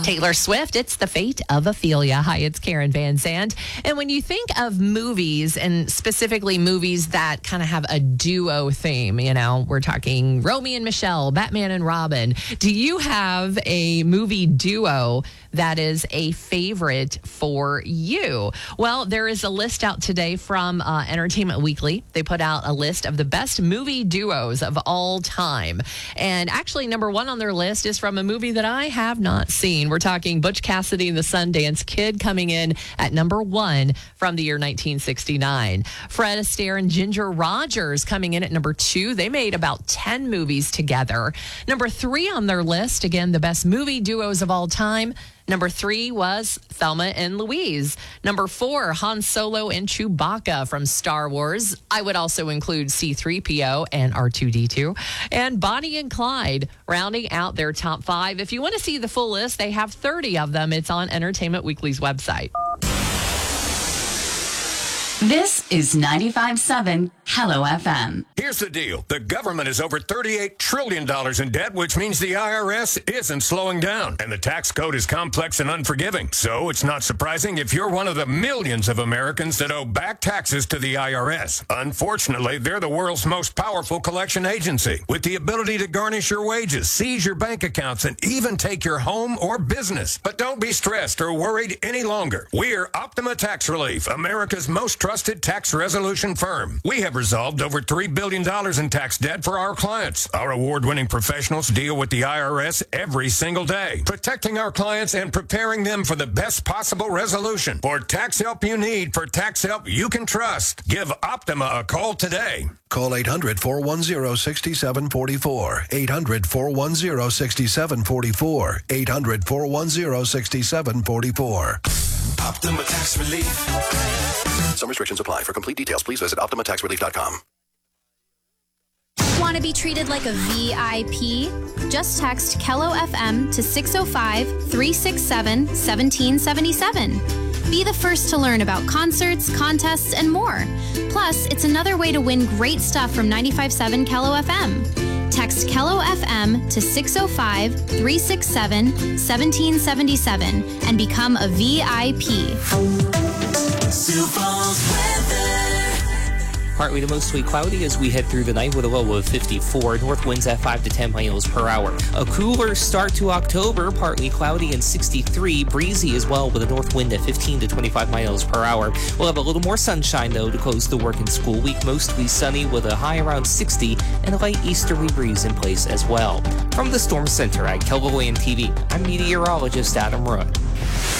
Taylor Swift, it's The Fate of Ophelia. Hi, it's Karen Van Zandt. And when you think of movies, and specifically movies that kind of have a duo theme, we're talking Romeo and Michelle, Batman and Robin. Do you have a movie duo that is a favorite for you? Well, there is a list out today from Entertainment Weekly. They put out a list of the best movie duos of all time. And actually, number one on their list is from a movie that I have not seen. We're talking Butch Cassidy and the Sundance Kid, coming in at number one from the year 1969. Fred Astaire and Ginger Rogers coming in at number two. They made about 10 movies together. Number three on their list, again, the best movie duos of all time. Number three was Thelma and Louise. Number four, Han Solo and Chewbacca from Star Wars. I would also include C-3PO and R2-D2. And Bonnie and Clyde rounding out their top five. If you want to see the full list, they have 30 of them. It's on Entertainment Weekly's website. This is 95.7 Hello FM. Here's the deal. The government is over $38 trillion in debt, which means the IRS isn't slowing down. And the tax code is complex and unforgiving. So it's not surprising if you're one of the millions of Americans that owe back taxes to the IRS. Unfortunately, they're the world's most powerful collection agency, with the ability to garnish your wages, seize your bank accounts, and even take your home or business. But don't be stressed or worried any longer. We're Optima Tax Relief, America's most trusted tax resolution firm. We have resolved over $3 billion in tax debt for our clients. Our award-winning professionals deal with the IRS every single day, protecting our clients and preparing them for the best possible resolution. For tax help you need, for tax help you can trust, give Optima a call today. Call 800-410-6744. 800-410-6744. 800-410-6744. Optima Tax Relief. Some restrictions apply. For complete details, please visit OptimaTaxRelief.com. Want to be treated like a VIP? Just text Kello FM to 605-367-1777. Be the first to learn about concerts, contests, and more. Plus, it's another way to win great stuff from 95.7 Kello FM. Text Kello FM to 605-367-1777 and become a VIP. Sioux Falls weather. Partly to mostly cloudy as we head through the night with a low of 54. North winds at 5 to 10 miles per hour. A cooler start to October, partly cloudy and 63. Breezy as well with a north wind at 15 to 25 miles per hour. We'll have a little more sunshine, though, to close the work and school week. Mostly sunny with a high around 60 and a light easterly breeze in place as well. From the Storm Center at KELOLAND TV, I'm meteorologist Adam Root.